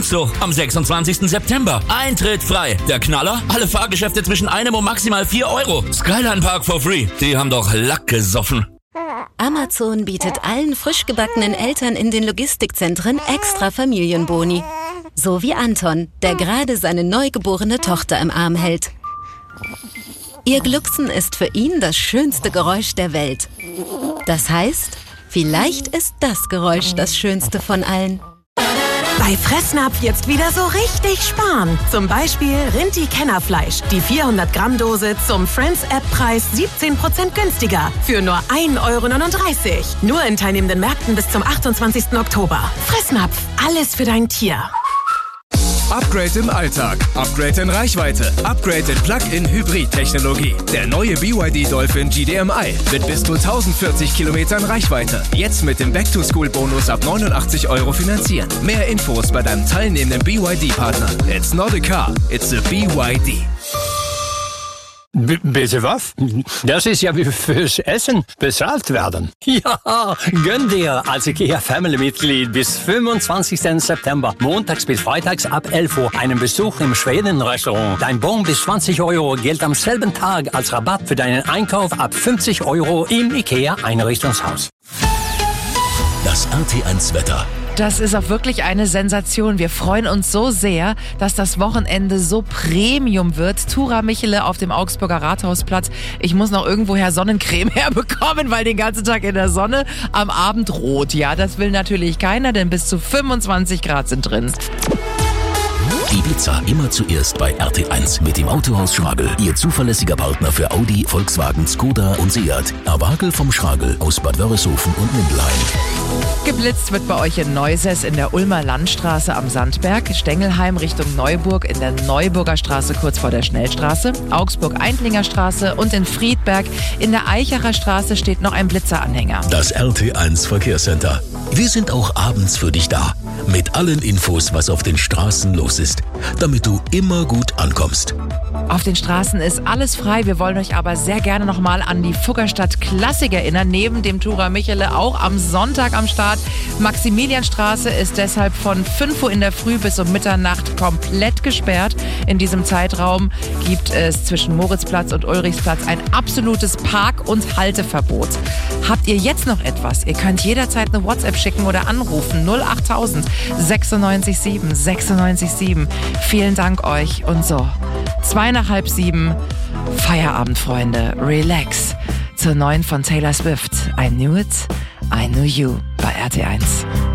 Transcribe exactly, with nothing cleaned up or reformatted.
So, am sechsundzwanzigsten September. Eintritt frei. Der Knaller? Alle Fahrgeschäfte zwischen einem und maximal vier Euro. Skyline Park for free. Die haben doch Lack gesoffen. Amazon bietet allen frisch gebackenen Eltern in den Logistikzentren extra Familienboni. So wie Anton, der gerade seine neugeborene Tochter im Arm hält. Ihr Glucksen ist für ihn das schönste Geräusch der Welt. Das heißt, vielleicht ist das Geräusch das schönste von allen. Bei Fressnapf jetzt wieder so richtig sparen. Zum Beispiel Rinti-Kennerfleisch. Die vierhundert Gramm Dose zum Friends-App-Preis siebzehn Prozent günstiger. Für nur ein Euro neununddreißig. Nur in teilnehmenden Märkten bis zum achtundzwanzigsten Oktober. Fressnapf. Alles für dein Tier. Upgrade im Alltag, Upgrade in Reichweite, Upgrade in Plug-in-Hybrid-Technologie. Der neue B Y D Dolphin G D M I mit bis zu tausendvierzig Kilometern Reichweite. Jetzt mit dem Back-to-School-Bonus ab neunundachtzig Euro finanzieren. Mehr Infos bei deinem teilnehmenden B Y D-Partner. It's not a car, it's a B Y D. B- bitte was? Das ist ja wie fürs Essen bezahlt werden. Ja, gönn dir als IKEA-Family-Mitglied bis fünfundzwanzigsten September, montags bis freitags ab elf Uhr, einen Besuch im Schweden-Restaurant. Dein Bon bis zwanzig Euro gilt am selben Tag als Rabatt für deinen Einkauf ab fünfzig Euro im IKEA-Einrichtungshaus. Das R T eins Wetter. Das ist auch wirklich eine Sensation. Wir freuen uns so sehr, dass das Wochenende so Premium wird. Tura Michele auf dem Augsburger Rathausplatz. Ich muss noch irgendwoher Sonnencreme herbekommen, weil den ganzen Tag in der Sonne, am Abend rot. Ja, das will natürlich keiner, denn bis zu fünfundzwanzig Grad sind drin. Ibiza immer zuerst bei R T eins mit dem Autohaus Schragel. Ihr zuverlässiger Partner für Audi, Volkswagen, Skoda und Seat. Erwagel vom Schragel aus Bad Wörishofen und Mindelheim. Geblitzt wird bei euch in Neuses in der Ulmer Landstraße am Sandberg, Stengelheim Richtung Neuburg in der Neuburger Straße kurz vor der Schnellstraße, Augsburg-Eindlinger Straße und in Friedberg in der Eichacher Straße steht noch ein Blitzeranhänger. Das R T eins Verkehrscenter. Wir sind auch abends für dich da. Mit allen Infos, was auf den Straßen los ist, damit du immer gut ankommst. Auf den Straßen ist alles frei. Wir wollen euch aber sehr gerne nochmal an die Fuggerstadt Klassik erinnern. Neben dem Tura Michele auch am Sonntag am Start. Maximilianstraße ist deshalb von fünf Uhr in der Früh bis um Mitternacht komplett gesperrt. In diesem Zeitraum gibt es zwischen Moritzplatz und Ulrichsplatz ein absolutes Park- und Halteverbot. Habt ihr jetzt noch etwas? Ihr könnt jederzeit eine WhatsApp schicken oder anrufen. null achttausend sechsundneunzig sieben sechsundneunzig sieben. Vielen Dank euch und so. Zwei nach halb sieben. Feierabend, Freunde. Relax. Zur neuen von Taylor Swift. I knew it, I knew you bei R T eins.